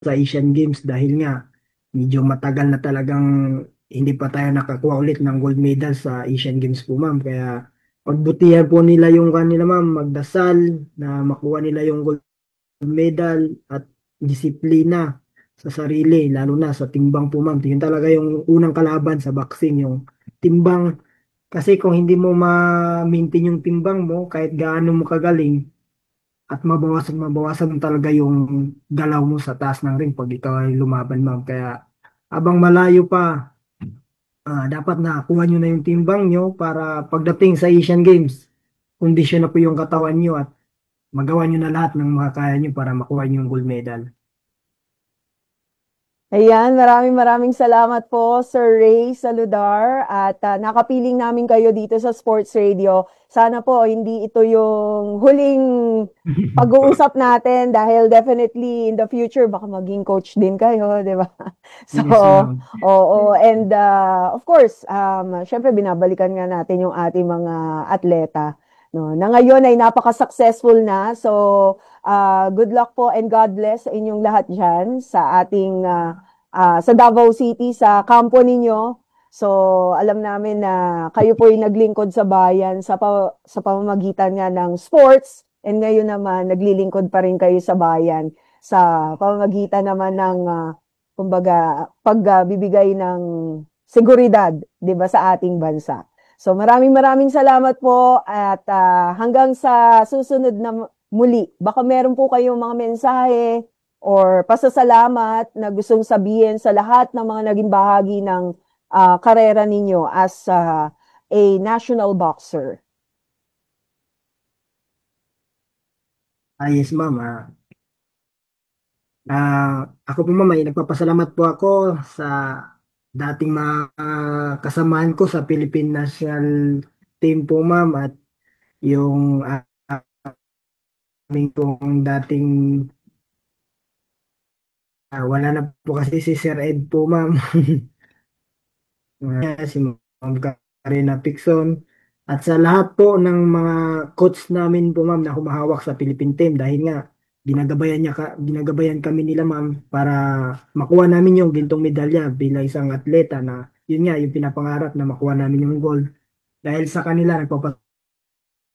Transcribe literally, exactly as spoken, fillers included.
sa Asian Games dahil nga medyo matagal na talagang hindi pa tayo nakakuha ulit ng gold medal sa Asian Games po ma'am. Kaya pagbutihan po nila yung kanila ma'am, magdasal na makuha nila yung gold medal at disiplina sa sarili, lalo na sa timbang po ma'am. Yun talaga yung unang kalaban sa boxing, yung timbang. Kasi kung hindi mo ma-maintain yung timbang mo, kahit gaano mo kagaling, at mabawasan mabawasan talaga yung galaw mo sa taas ng ring pag ikaw ay lumaban ma'am. Kaya abang malayo pa, ah, dapat nakakuha nyo na yung timbang nyo para pagdating sa Asian Games, kondisyon na po yung katawan nyo at magawa nyo na lahat ng makakaya nyo para makuha nyo yung gold medal. Ayan, maraming maraming salamat po, Sir Ray Saludar. At ah, nakapiling namin kayo dito sa Sports Radio. Sana po hindi ito yung huling pag-uusap natin dahil definitely in the future baka maging coach din kayo, di ba? So, Yes ma'am. oo. And ah, of course, um, syempre binabalikan nga natin yung ating mga atleta. No, na ngayon ay napaka-successful na. So, ah, good luck po and God bless sa inyong lahat dyan sa ating ah, ah, sa Davao City, sa kampo ninyo. So, alam namin na kayo po yung naglingkod sa bayan sa, pa, sa pamamagitan nga ng sports and ngayon naman naglilingkod pa rin kayo sa bayan sa pamamagitan naman ng ah, kumbaga pagbibigay ng seguridad, 'di ba, sa ating bansa. So, maraming maraming salamat po at ah, hanggang sa susunod na muli. Baka meron po kayong mga mensahe or pasasalamat na gustong sabihin sa lahat ng mga naging bahagi ng ah, karera ninyo as ah, a national boxer. Ah, yes ma'am. Ah, ah, ako po ma'am ay nagpapasalamat po ako sa dating mga ah, kasamahan ko sa Philippine National Team po ma'am at yung ah, aming pong dating ah, wala na po kasi si Sir Ed po ma'am. Ah, si Ma'am Karina Picson at sa lahat po ng mga coach namin po ma'am na humahawak sa Philippine team dahil nga ginagabayan niya ka, ginagabayan kami nila ma'am para makuha namin yung gintong medalya bilang isang atleta na yun nga yung pinapangarap na makuha namin yung gold dahil sa kanila nagpapasalamat